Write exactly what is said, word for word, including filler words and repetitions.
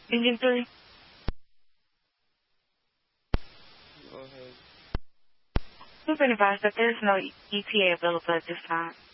Engine three. Go ahead. We've been advised that there is no E T A available at this time.